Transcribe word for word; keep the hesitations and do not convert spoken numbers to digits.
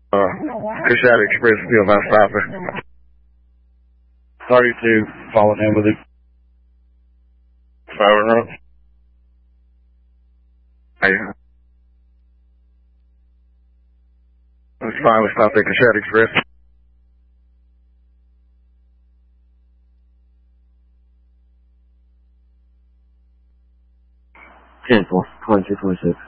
Uh, Coshada Express still not stopping. thirty-two, following him with it. Five and up. Hey. It's fine, we stopped at Coshada Express. ten four, twenty-two, twenty-six.